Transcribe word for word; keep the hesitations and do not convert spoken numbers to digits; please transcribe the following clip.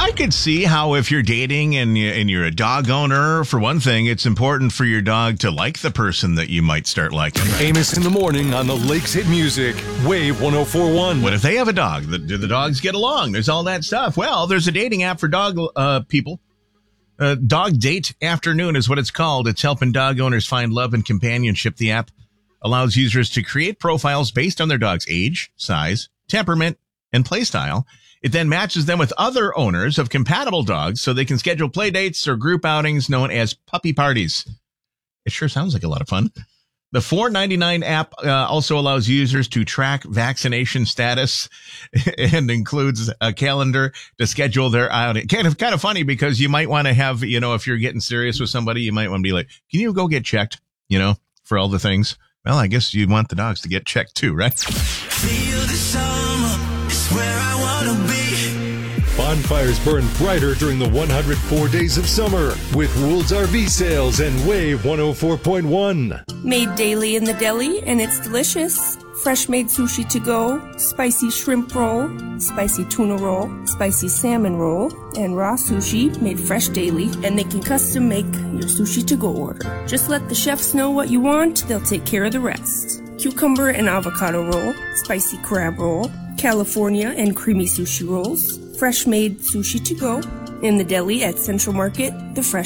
I could see how if you're dating and, you, and you're a dog owner, for one thing, it's important for your dog to like the person that you might start liking. Amos in the morning on the Lakes Hit Music, Wave one oh four point one. What if they have a dog? Do the dogs get along? There's all that stuff. Well, there's a dating app for dog uh, people. Uh, Dog Date Afternoon is what it's called. It's helping dog owners find love and companionship. The app allows users to create profiles based on their dog's age, size, temperament, and play style. It then matches them with other owners of compatible dogs so they can schedule play dates or group outings known as puppy parties. It sure sounds like a lot of fun. The four ninety-nine app uh, also allows users to track vaccination status and includes a calendar to schedule their outing. Kind of, kind of funny because you might want to have, you know, if you're getting serious with somebody, you might want to be like, can you go get checked, you know, for all the things? Well, I guess you want the dogs to get checked too, right? Feel the summer is where I want to be. Bonfires burn brighter during the one hundred four days of summer with Wool's R V sales and Wave one oh four point one. Made daily in the deli, and it's delicious. Fresh made sushi to go, spicy shrimp roll, spicy tuna roll, spicy salmon roll, and raw sushi made fresh daily, and they can custom make your sushi to go order. Just let the chefs know what you want, they'll take care of the rest. Cucumber and avocado roll, spicy crab roll, California and creamy sushi rolls, fresh made sushi to go, in the deli at Central Market, the fresh